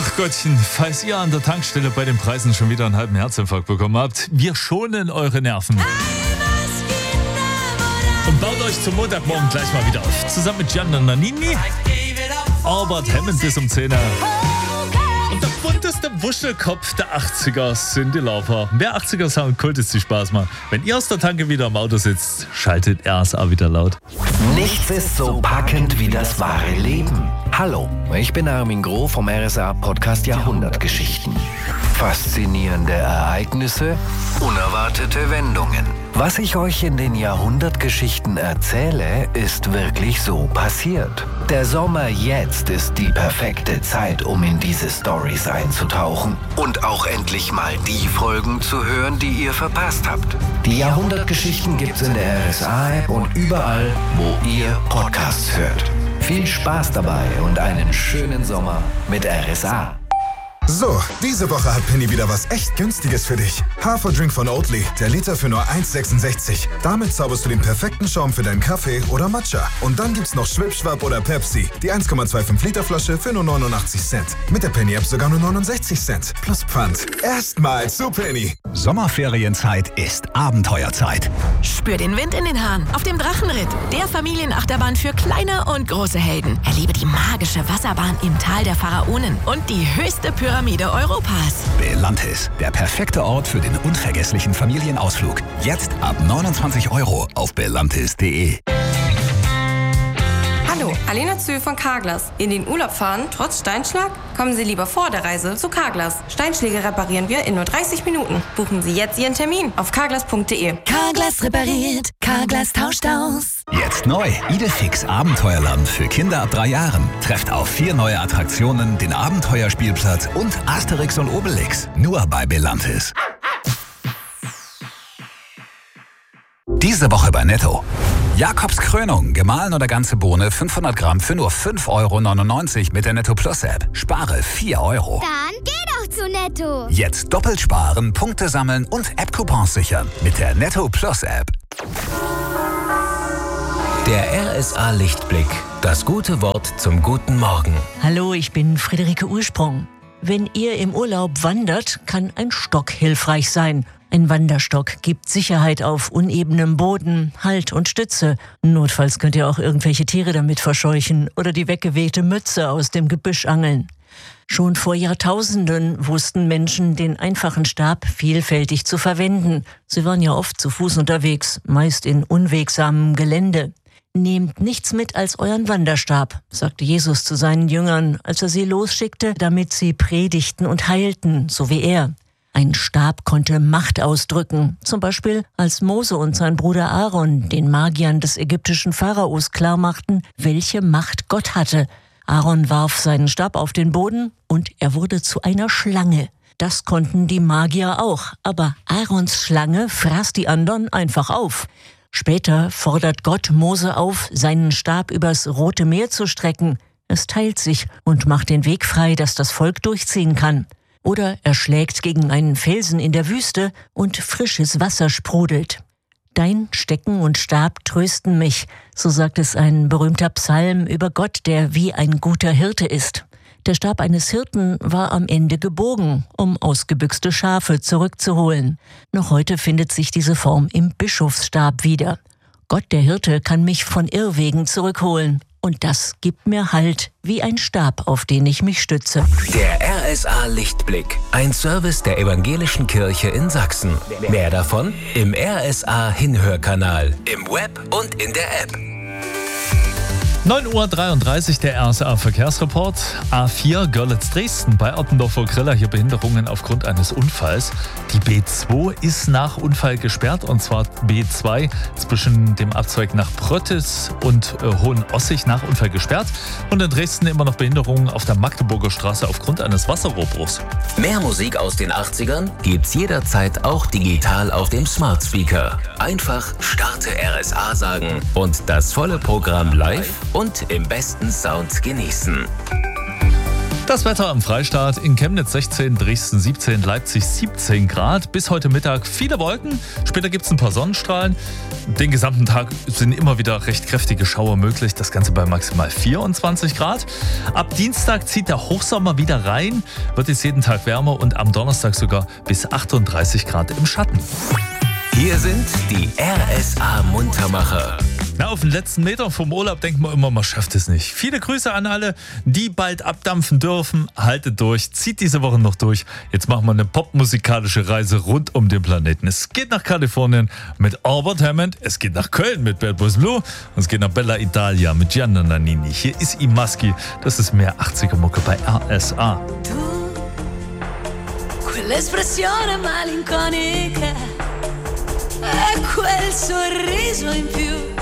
Ach Gottchen, falls ihr an der Tankstelle bei den Preisen schon wieder einen halben Herzinfarkt bekommen habt, wir schonen eure Nerven. Und baut euch zum Montagmorgen gleich mal wieder auf. Zusammen mit Gianna Nannini, Albert Hammond bis um 10 Uhr. Und der bunteste Wuschelkopf der 80er, Cyndi Lauper. Wer 80er Sound kultet sich Spaß macht. Wenn ihr aus der Tanke wieder im Auto sitzt, schaltet RSA wieder laut. Nichts ist so packend wie das wahre Leben. Hallo, ich bin Armin Groh vom RSA-Podcast Jahrhundertgeschichten. Faszinierende Ereignisse, unerwartete Wendungen. Was ich euch in den Jahrhundertgeschichten erzähle, ist wirklich so passiert. Der Sommer jetzt ist die perfekte Zeit, um in diese Storys einzutauchen und auch endlich mal die Folgen zu hören, die ihr verpasst habt. Die Jahrhundertgeschichten gibt's in der RSA-App und überall, wo ihr Podcasts hört. Viel Spaß dabei und einen schönen Sommer mit RSA. So, diese Woche hat Penny wieder was echt Günstiges für dich. Haferdrink von Oatly, der Liter für nur 1,66. Damit zauberst du den perfekten Schaum für deinen Kaffee oder Matcha. Und dann gibt's noch Schwipschwap oder Pepsi, die 1,25 Liter Flasche für nur 89 Cent. Mit der Penny-App sogar nur 69 Cent. Plus Pfand. Erstmal zu Penny. Sommerferienzeit ist Abenteuerzeit. Spür den Wind in den Haaren auf dem Drachenritt. Der Familienachterbahn für kleine und große Helden. Erlebe die magische Wasserbahn im Tal der Pharaonen und die höchste Pyramide Europas. Belantis, der perfekte Ort für den unvergesslichen Familienausflug. Jetzt ab 29 € auf belantis.de. Hallo, Alena Zöhl von Carglass. In den Urlaub fahren, trotz Steinschlag? Kommen Sie lieber vor der Reise zu Carglass. Steinschläge reparieren wir in nur 30 Minuten. Buchen Sie jetzt Ihren Termin auf carglass.de. Carglass repariert, Carglass tauscht aus. Jetzt neu, Idefix Abenteuerland für Kinder ab 3 Jahren. Trefft auf 4 neue Attraktionen, den Abenteuerspielplatz und Asterix und Obelix. Nur bei Belantis. Diese Woche bei Netto. Jakobs Krönung, gemahlen oder ganze Bohne, 500 Gramm für nur 5,99 € mit der Netto Plus App. Spare 4 €. Dann geh doch zu Netto. Jetzt doppelt sparen, Punkte sammeln und App-Coupons sichern mit der Netto Plus App. Der RSA-Lichtblick. Das gute Wort zum guten Morgen. Hallo, ich bin Friederike Ursprung. Wenn ihr im Urlaub wandert, kann ein Stock hilfreich sein. Ein Wanderstock gibt Sicherheit auf unebenem Boden, Halt und Stütze. Notfalls könnt ihr auch irgendwelche Tiere damit verscheuchen oder die weggewehte Mütze aus dem Gebüsch angeln. Schon vor Jahrtausenden wussten Menschen, den einfachen Stab vielfältig zu verwenden. Sie waren ja oft zu Fuß unterwegs, meist in unwegsamem Gelände. Nehmt nichts mit als euren Wanderstab, sagte Jesus zu seinen Jüngern, als er sie losschickte, damit sie predigten und heilten, so wie er. Ein Stab konnte Macht ausdrücken, zum Beispiel als Mose und sein Bruder Aaron den Magiern des ägyptischen Pharaos klarmachten, welche Macht Gott hatte. Aaron warf seinen Stab auf den Boden und er wurde zu einer Schlange. Das konnten die Magier auch, aber Aarons Schlange fraß die anderen einfach auf. Später fordert Gott Mose auf, seinen Stab übers Rote Meer zu strecken. Es teilt sich und macht den Weg frei, dass das Volk durchziehen kann. Oder er schlägt gegen einen Felsen in der Wüste und frisches Wasser sprudelt. Dein Stecken und Stab trösten mich, so sagt es ein berühmter Psalm über Gott, der wie ein guter Hirte ist. Der Stab eines Hirten war am Ende gebogen, um ausgebüxte Schafe zurückzuholen. Noch heute findet sich diese Form im Bischofsstab wieder. Gott, der Hirte, kann mich von Irrwegen zurückholen. Und das gibt mir Halt, wie ein Stab, auf den ich mich stütze. Der RSA-Lichtblick. Ein Service der Evangelischen Kirche in Sachsen. Mehr davon im RSA-Hinhörkanal, im Web und in der App. 9:33 Uhr, der RSA-Verkehrsreport. A4 Görlitz-Dresden bei Ottendorf-Griller, hier Behinderungen aufgrund eines Unfalls. Die B2 ist nach Unfall gesperrt, und zwar B2 zwischen dem Abzweig nach Pröttis und Hohenossig nach Unfall gesperrt. Und in Dresden immer noch Behinderungen auf der Magdeburger Straße aufgrund eines Wasserrohrbruchs. Mehr Musik aus den 80ern gibt's jederzeit auch digital auf dem Smart Speaker. Einfach Starte RSA sagen und das volle Programm live und im besten Sound genießen. Das Wetter am Freistaat: in Chemnitz 16, Dresden 17, Leipzig 17 Grad. Bis heute Mittag viele Wolken, später gibt es ein paar Sonnenstrahlen. Den gesamten Tag sind immer wieder recht kräftige Schauer möglich, das Ganze bei maximal 24 Grad. Ab Dienstag zieht der Hochsommer wieder rein, wird es jeden Tag wärmer und am Donnerstag sogar bis 38 Grad im Schatten. Hier sind die RSA-Muntermacher. Na, auf den letzten Metern vom Urlaub denkt man immer, man schafft es nicht. Viele Grüße an alle, die bald abdampfen dürfen. Haltet durch, zieht diese Woche noch durch. Jetzt machen wir eine popmusikalische Reise rund um den Planeten. Es geht nach Kalifornien mit Albert Hammond, es geht nach Köln mit Bad Boys Blue und es geht nach Bella Italia mit Gianna Nannini. Hier ist Imaschi, das ist mehr 80er-Mucke bei RSA. Tu, quell'espressione malinconica e quel sorriso in più.